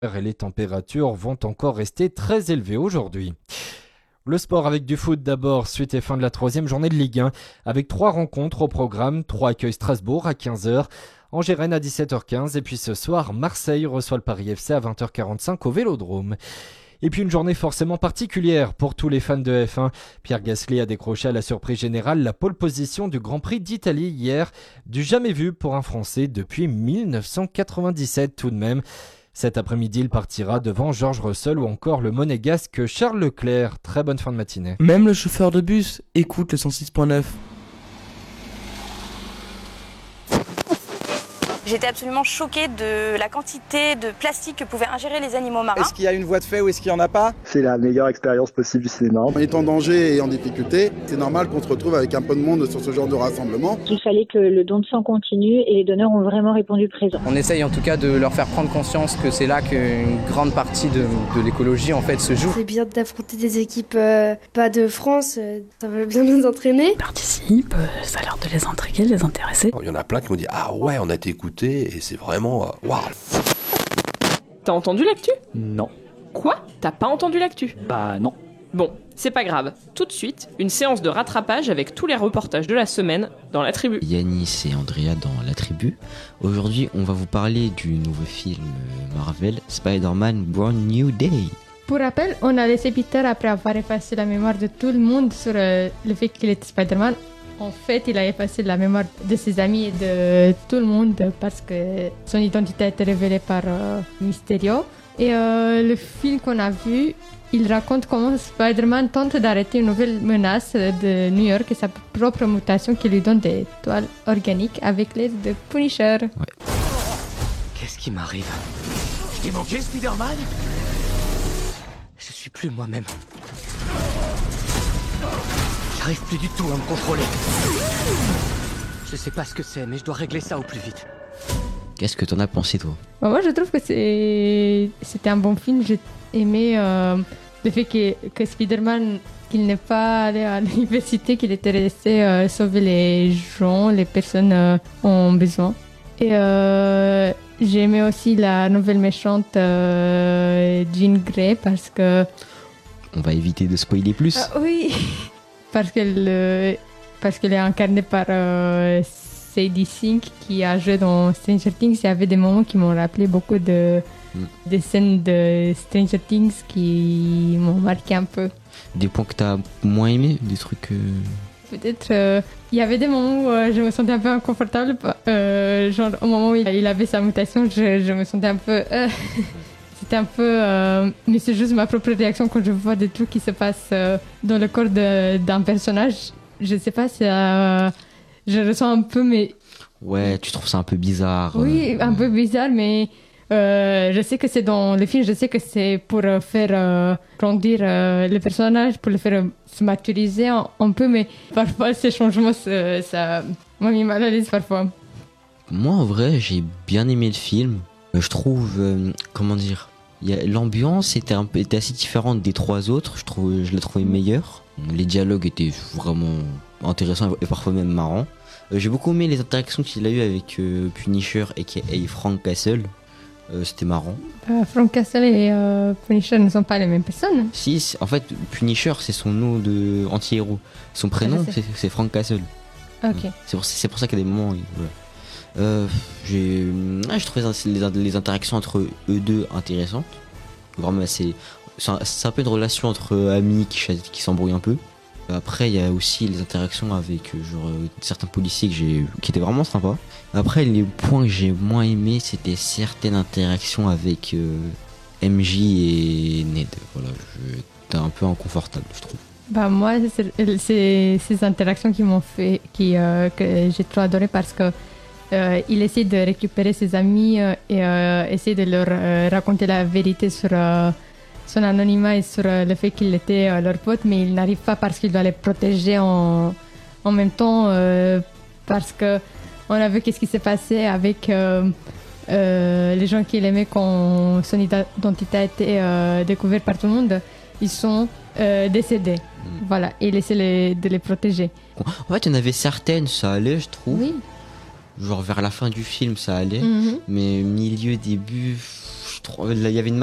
Et les températures vont encore rester très élevées aujourd'hui. Le sport avec du foot d'abord, suite et fin de la troisième journée de Ligue 1, avec 3 rencontres au programme. 3 accueillent Strasbourg à 15h, Angers-Rennes à 17h15 et puis ce soir, Marseille reçoit le Paris FC à 20h45 au Vélodrome. Et puis une journée forcément particulière pour tous les fans de F1. Pierre Gasly a décroché à la surprise générale la pole position du Grand Prix d'Italie hier, du jamais vu pour un Français depuis 1997 tout de même. Cet après-midi, il partira devant George Russell ou encore le monégasque Charles Leclerc. Très bonne fin de matinée. Même le chauffeur de bus écoute le 106.9. J'étais absolument choquée de la quantité de plastique que pouvaient ingérer les animaux marins. Est-ce qu'il y a une voie de fait ou est-ce qu'il n'y en a pas? C'est la meilleure expérience possible du cinéma. En étant en danger et en difficulté, c'est normal qu'on se retrouve avec un peu de monde sur ce genre de rassemblement. Il fallait que le don de sang continue et les donneurs ont vraiment répondu présent. On essaye en tout cas de leur faire prendre conscience que c'est là qu'une grande partie de l'écologie en fait se joue. C'est bien d'affronter des équipes pas de France, ça va bien nous entraîner. Ils participent, ça a l'air de les intriguer, de les intéresser. Il y en a plein qui m'ont dit « Ah ouais, on a été écoutés et c'est vraiment... waouh !» T'as entendu l'actu ? Non. Quoi ? T'as pas entendu l'actu ? Bah non. Bon, c'est pas grave. Tout de suite, une séance de rattrapage avec tous les reportages de la semaine dans La Tribu. Yanis et Andrea dans La Tribu. Aujourd'hui, on va vous parler du nouveau film Marvel, Spider-Man Brand New Day. Pour rappel, on a laissé Peter après avoir effacé la mémoire de tout le monde sur le fait qu'il était Spider-Man. En fait, il a effacé la mémoire de ses amis et de tout le monde parce que son identité a été révélée par Mysterio. Et le film qu'on a vu, il raconte comment Spider-Man tente d'arrêter une nouvelle menace de New York et sa propre mutation qui lui donne des toiles organiques avec l'aide de Punisher. Ouais. Qu'est-ce qui m'arrive? Je t'ai manqué, Spider-Man? Je suis plus moi-même. J'arrive plus du tout à me contrôler. Je sais pas ce que c'est, mais je dois régler ça au plus vite. Qu'est-ce que t'en as pensé, toi? Moi, je trouve que c'était un bon film. J'ai aimé le fait que Spider-Man, qu'il n'est pas allé à l'université, qu'il était resté sauver les gens, les personnes en besoin. Et j'ai aimé aussi la nouvelle méchante Jean Grey parce que... On va éviter de spoiler plus. Oui, parce qu'elle est incarnée par Sadie Sink qui a joué dans Stranger Things. Il y avait des moments qui m'ont rappelé beaucoup des scènes de Stranger Things qui m'ont marqué un peu. Des points que t'as moins aimé, des trucs... Peut-être, il y avait des moments où je me sentais un peu inconfortable. Genre au moment où il avait sa mutation, je me sentais un peu... C'était un peu... mais c'est juste ma propre réaction quand je vois des trucs qui se passent dans le corps d'un personnage. Je sais pas si... je ressens un peu, mais... Ouais, tu trouves ça un peu bizarre. Oui, un peu bizarre, mais... je sais que c'est dans le film, je sais que c'est pour faire grandir le personnage, pour le faire se maturiser un peu, mais parfois ces changements, ça m'a mis mal à l'aise parfois. Moi, en vrai, j'ai bien aimé le film. Je trouve, comment dire, l'ambiance était assez différente des 3 autres. Je l'ai trouvé meilleure. Les dialogues étaient vraiment intéressants et parfois même marrants. J'ai beaucoup aimé les interactions qu'il a eues avec Punisher et Frank Castle. C'était marrant. Frank Castle et Punisher ne sont pas les mêmes personnes. Si, en fait, Punisher, c'est son nom de anti-héros. Son prénom, c'est Frank Castle. Ok. C'est pour ça qu'il y a des moments... Voilà. Je trouvais les interactions entre eux deux intéressantes. Vraiment, c'est un peu une relation entre amis qui s'embrouillent un peu. Après, il y a aussi les interactions avec certains policiers qui étaient vraiment sympas. Après, les points que j'ai moins aimés, c'était certaines interactions avec MJ et Ned. Voilà, j'étais un peu inconfortable, je trouve. Bah moi, c'est ces interactions qui m'ont fait, que j'ai trop adoré parce que il essaie de récupérer ses amis et essaie de leur raconter la vérité sur son anonymat et sur le fait qu'il était leur pote, mais il n'arrive pas parce qu'il doit les protéger en même temps parce que on a vu qu'est-ce qui s'est passé avec les gens qu'il aimait quand son identité a été découverte par tout le monde. Ils sont décédés. Voilà, et il essaie de les protéger. En fait, il y en avait certaines, ça allait, je trouve. Oui. Genre vers la fin du film, ça allait. Mais milieu, début, je il y avait une